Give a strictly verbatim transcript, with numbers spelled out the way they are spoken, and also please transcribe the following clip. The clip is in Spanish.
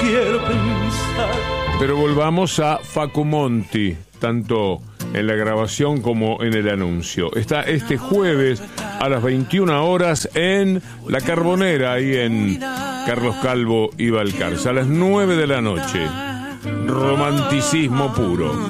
quiero pensar. Pero volvamos a Facu Monti, tanto en la grabación como en el anuncio. Está este jueves a las veintiuna horas en La Carbonera, ahí en Carlos Calvo y Balcarce, a las nueve de la noche. Romanticismo puro.